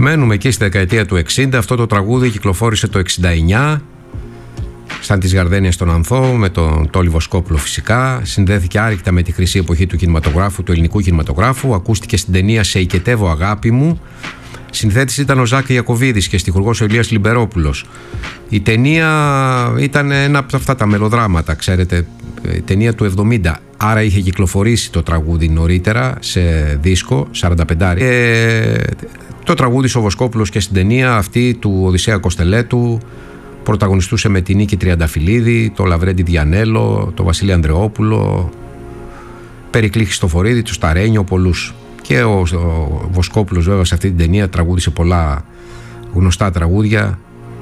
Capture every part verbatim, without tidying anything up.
Μένουμε εκεί στη δεκαετία του εξήντα. Αυτό το τραγούδι κυκλοφόρησε το εξήντα εννιά σαν της Γαρδένιας στον Ανθό, με τον Τόλι Βοσκόπουλο φυσικά. Συνδέθηκε άρρηκτα με τη χρυσή εποχή του κινηματογράφου, του ελληνικού κινηματογράφου. Ακούστηκε στην ταινία «Σε οικετεύω αγάπη μου». Συνθέτης ήταν ο Ζάκη Ιακωβίδης και στιχουργός ο Ηλίας Λιμπερόπουλος. Η ταινία ήταν ένα από αυτά τα μελοδράματα, ξέρετε, η ταινία του εβδομήντα. Άρα είχε κυκλοφορήσει το τραγούδι νωρίτερα σε δίσκο, σαράντα πέντε. Ε, το τραγούδισε ο Βοσκόπουλος και στην ταινία αυτή του Οδυσσέα Κοστελέτου. Πρωταγωνιστούσε με την Νίκη Τριανταφυλλίδη, το Λαβρέντι Διανέλο, το Βασίλη Ανδρεόπουλο, Περικλή Χριστοφορίδη, του Σταρένιο, πολλούς. Και ο, ο Βοσκόπουλος βέβαια σε αυτή την ταινία τραγούδισε πολλά γνωστά τραγούδια.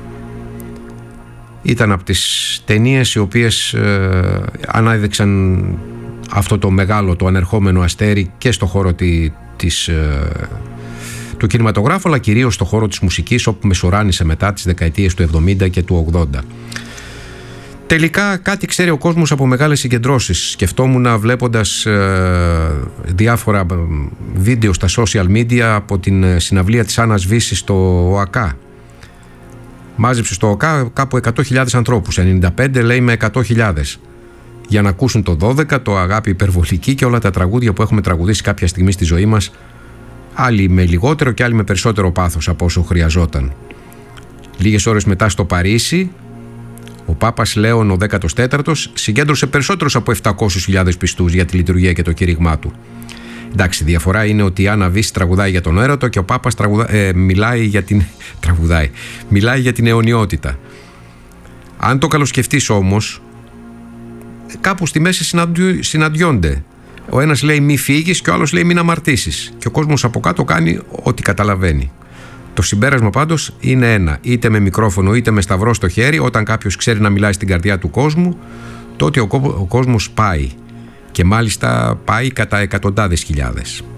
Ήταν από τις ταινίες οι οποίες ε, ανάδειξαν αυτό το μεγάλο, το ανερχόμενο αστέρι και στο χώρο τη, της, ε, του κινηματογράφου, αλλά κυρίως στο χώρο της μουσικής, όπου μεσουράνησε μετά τις δεκαετίες του εβδομήντα και του ογδόντα. Τελικά κάτι ξέρει ο κόσμος από μεγάλες συγκεντρώσεις. Σκεφτόμουν βλέποντας ε, διάφορα βίντεο στα social media από την συναυλία της Άννας Βύσης στο ΟΑΚΑ. Μάζεψε στο ΟΑΚΑ κάπου εκατό χιλιάδες ανθρώπους, ενενήντα πέντε λέει με εκατό χιλιάδες, για να ακούσουν το δώδεκα, το Αγάπη Υπερβολική και όλα τα τραγούδια που έχουμε τραγουδήσει κάποια στιγμή στη ζωή μας, άλλοι με λιγότερο και άλλοι με περισσότερο πάθος από όσο χρειαζόταν. Λίγες ώρες μετά στο Παρίσι, ο Πάπας Λέων ο δέκατος τέταρτος συγκέντρωσε περισσότερους από επτακόσιες χιλιάδες πιστούς για τη λειτουργία και το κήρυγμά του. Εντάξει, η διαφορά είναι ότι η Άννα Βύση τραγουδάει για τον έρωτα και ο Πάπας τραγουδά, ε, μιλάει για την τραγουδάει, μιλάει για την αιωνιότητα. Αν το καλοσκεφτείς όμως, κάπου στη μέση συναντιού, συναντιόνται. Ο ένας λέει μη φύγεις και ο άλλος λέει μην αμαρτήσεις. Και ο κόσμος από κάτω κάνει ό,τι καταλαβαίνει. Το συμπέρασμα πάντως είναι ένα. Είτε με μικρόφωνο είτε με σταυρό στο χέρι, όταν κάποιος ξέρει να μιλάει στην καρδιά του κόσμου, τότε ο, ο κόσμος πάει. Και μάλιστα πάει κατά εκατοντάδες χιλιάδες.